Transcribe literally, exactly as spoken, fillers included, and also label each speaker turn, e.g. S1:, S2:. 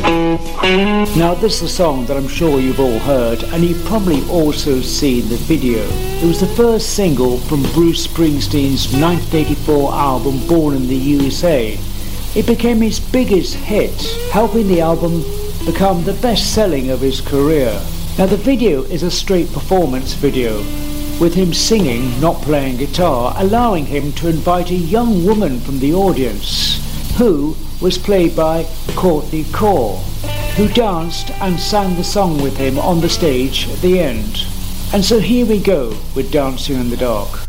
S1: Now this is a song that I'm sure you've all heard, and you've probably also seen the video. It was the first single from Bruce Springsteen's nineteen eighty-four album Born in the U S A. It became his biggest hit, helping the album become the best-selling of his career. Now the video is a straight performance video, with him singing, not playing guitar, allowing him to invite a young woman from the audience, who was played by Courtney Core, who danced and sang the song with him on the stage at the end. And so here we go with Dancing in the Dark.